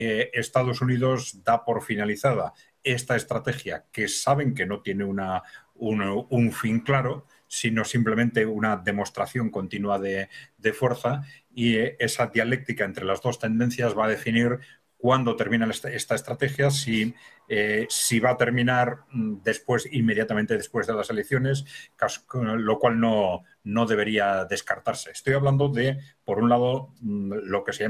Estados Unidos da por finalizada esta estrategia que saben que no tiene un fin claro, sino simplemente una demostración continua de fuerza, y esa dialéctica entre las dos tendencias va a definir cuándo termina esta estrategia, si va a terminar inmediatamente después de las elecciones, lo cual no debería descartarse. Estoy hablando de, por un lado, lo que se llama